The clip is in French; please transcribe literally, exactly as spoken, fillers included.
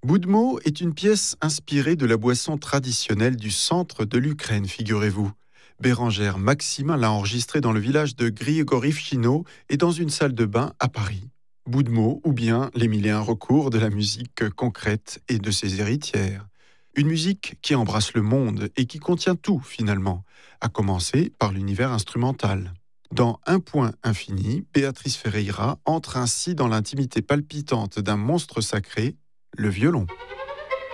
Bout de mots est une pièce inspirée de la boisson traditionnelle du centre de l'Ukraine, figurez-vous. Bérangère Maximin l'a enregistrée dans le village de Grigorivchino et dans une salle de bain à Paris. Bout de mots ou bien les mille et un recours de la musique concrète et de ses héritières. Une musique qui embrasse le monde et qui contient tout finalement, à commencer par l'univers instrumental. Dans Un point infini, Béatrice Ferreira entre ainsi dans l'intimité palpitante d'un monstre sacré, le violon.